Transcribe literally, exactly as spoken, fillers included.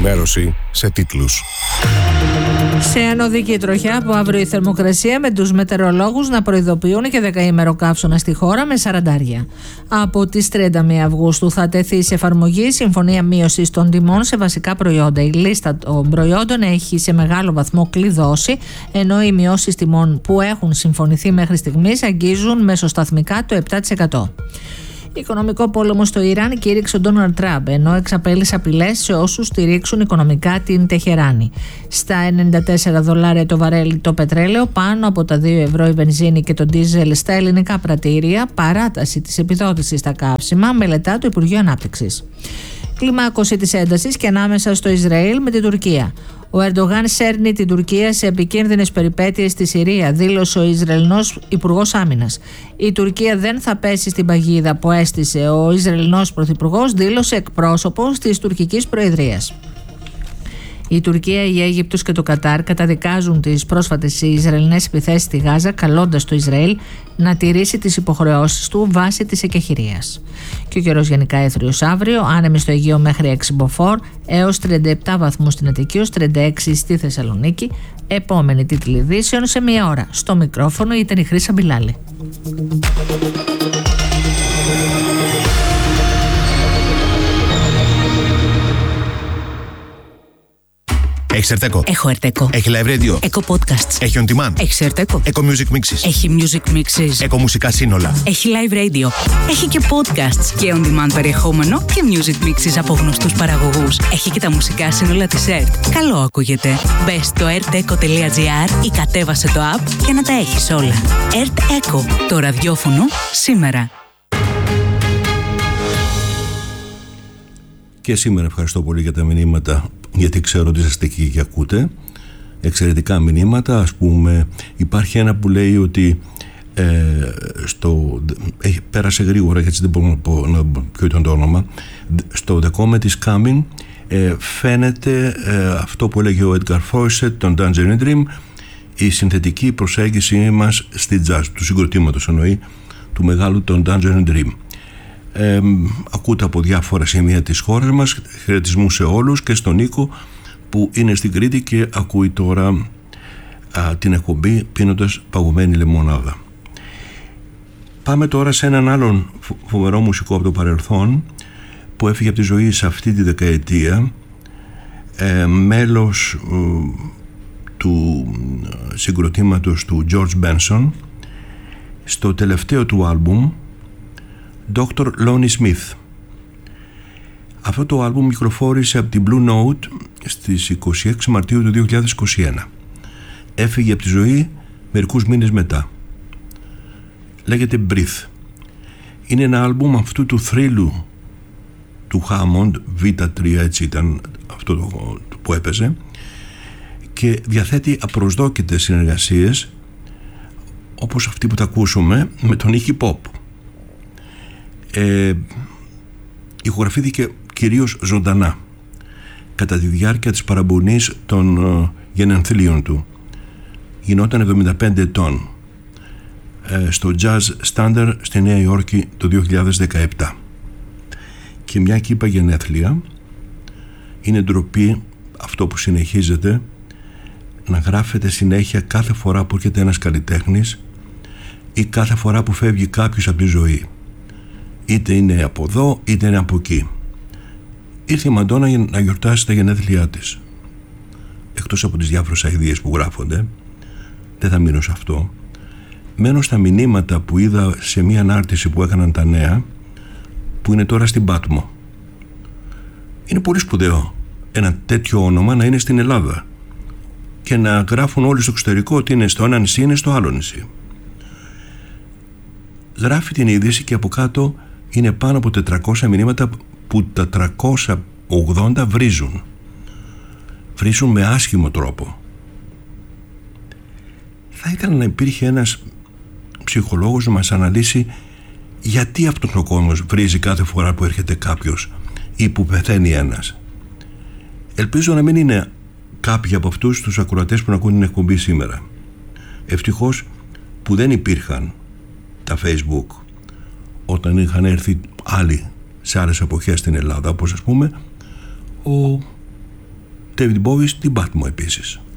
Ενημέρωση σε τίτλους. Σε ανωδική τροχιά από αύριο η θερμοκρασία, με τους μετεωρολόγους να προειδοποιούν και δεκαήμερο καύσωνα στη χώρα με σαραντάρια. Από τις τριάντα μία Αυγούστου θα τεθεί σε εφαρμογή η Συμφωνία Μείωσης των Τιμών σε βασικά προϊόντα. Η λίστα των προϊόντων έχει σε μεγάλο βαθμό κλειδώσει, ενώ οι μειώσεις τιμών που έχουν συμφωνηθεί μέχρι στιγμής αγγίζουν μεσοσταθμικά το επτά τοις εκατό. Οικονομικό πόλεμο στο Ιράν κήρυξε ο Ντόναλντ Τραμπ, ενώ εξαπέλυσε απειλές σε όσους στηρίξουν οικονομικά την Τεχεράνη. Στα ενενήντα τέσσερα δολάρια το βαρέλι το πετρέλαιο, πάνω από τα δύο ευρώ η βενζίνη και το ντίζελ στα ελληνικά πρατήρια, παράταση της επιδότησης στα καύσιμα, μελετά το Υπουργείο Ανάπτυξης. Κλιμάκωση της έντασης και ανάμεσα στο Ισραήλ με την Τουρκία. Ο Ερντογάν σέρνει την Τουρκία σε επικίνδυνες περιπέτειες στη Συρία, δήλωσε ο Ισραηλινός Υπουργός Άμυνας. Η Τουρκία δεν θα πέσει στην παγίδα που έστησε ο Ισραηλινός Πρωθυπουργός, δήλωσε εκπρόσωπος της τουρκικής Προεδρίας. Η Τουρκία, η Αίγυπτος και το Κατάρ καταδικάζουν τις πρόσφατες Ισραηλινές επιθέσεις στη Γάζα, καλώντας το Ισραήλ να τηρήσει τις υποχρεώσεις του βάσει της εκεχηρίας. Και ο καιρός γενικά έθριος αύριο, άνεμη στο Αιγαίο μέχρι έξι μποφόρ, έως τριάντα επτά βαθμούς στην Αττική, έως τριάντα έξι στη Θεσσαλονίκη. Επόμενη τίτλη ειδήσεων σε μία ώρα. Στο μικρόφωνο ήταν η Χρύσα Μπιλάλη. Έχεις Ερτέκο. Έχω Ερτέκο. Έχει live radio. Έχω podcasts. Έχει on demand. Έχει Ερτέκο. Eco Music Mixes. Έχει music mixes. Eco μουσικά σύνολα. Έχει live radio. Έχει και podcasts και on demand περιεχόμενο και music mixes από γνωστούς παραγωγούς. Έχει και τα μουσικά σύνολα της ΕΡΤ. Καλό ακούγεται. Μπες στο ερτέκο τελεία τζι άρ ή κατέβασε το app για να τα έχεις όλα. ΕΡΤ Eco. Το ραδιόφωνο σήμερα. Και σήμερα ευχαριστώ πολύ για τα μηνύματα, γιατί ξέρω ότι είστε εκεί και ακούτε εξαιρετικά μηνύματα. Ας πούμε, υπάρχει ένα που λέει ότι ε, στο, ε, πέρασε γρήγορα, γιατί δεν μπορώ να πω να, ποιο ήταν το όνομα. Στο The Comet is Coming ε, φαίνεται ε, αυτό που έλεγε ο Edgar Fawcett, τον Tangerine Dream, η συνθετική προσέγγιση μας στη jazz, του συγκροτήματος εννοεί, του μεγάλου τον Tangerine Dream. Ε, ακούτε από διάφορα σημεία της χώρας μας. Χαιρετισμού σε όλους και στον Νίκο που είναι στην Κρήτη και ακούει τώρα α, την εκπομπή πίνοντας παγωμένη λεμονάδα. Πάμε τώρα σε έναν άλλον φοβερό μουσικό από το παρελθόν που έφυγε από τη ζωή σε αυτή τη δεκαετία, ε, μέλος ε, του συγκροτήματος του George Benson, στο τελευταίο του άλμπουμ ντόκτορ Lonnie Smith. Αυτό το άλμπουμ κυκλοφόρησε από την Blue Note στις είκοσι έξι Μαρτίου του δύο χιλιάδες είκοσι ένα. Έφυγε από τη ζωή μερικούς μήνες μετά. Λέγεται Breathe. Είναι ένα άλμπουμ αυτού του θρύλου του Hammond, βι τρία έτσι ήταν αυτό το που έπαιζε, και διαθέτει απροσδόκητες συνεργασίες όπως αυτή που θα ακούσουμε με τον Iggy Pop. Ε, ηχογραφήθηκε κυρίως ζωντανά κατά τη διάρκεια της παραμονής των ε, γενενθλίων του. Γινόταν εβδομήντα πέντε ετών ε, στο Jazz Standard στη Νέα Υόρκη το δύο χιλιάδες δεκαεπτά. Και μια και είπα γενέθλια, είναι ντροπή αυτό που συνεχίζεται να γράφεται συνέχεια κάθε φορά που έρχεται ένας καλλιτέχνης ή κάθε φορά που φεύγει κάποιος από τη ζωή. Είτε είναι από εδώ είτε είναι από εκεί. Ήρθε η Μαντόνα να γιορτάσει τα γενέθλιά της. Εκτός από τις διάφορες αηδίες που γράφονται, δεν θα μείνω σε αυτό. Μένω στα μηνύματα που είδα σε μια ανάρτηση που έκαναν τα νέα, που είναι τώρα στην Πάτμο. Είναι πολύ σπουδαίο ένα τέτοιο όνομα να είναι στην Ελλάδα και να γράφουν όλοι στο εξωτερικό ότι είναι στο ένα νησί, είναι στο άλλο νησί. Γράφει την είδηση και από κάτω είναι πάνω από τετρακόσια μηνύματα που τα τριακόσια ογδόντα βρίζουν. Βρίζουν με άσχημο τρόπο. Θα ήθελα να υπήρχε ένας ψυχολόγος να μας αναλύσει γιατί αυτός ο κόσμος βρίζει κάθε φορά που έρχεται κάποιος ή που πεθαίνει ένας. Ελπίζω να μην είναι κάποιοι από αυτούς τους ακροατές που να ακούν την εκπομπή σήμερα. Ευτυχώς που δεν υπήρχαν τα Facebook όταν είχαν έρθει άλλοι σε άλλες εποχές στην Ελλάδα, όπως ας πούμε ο David Bowie στην Patmos επίσης.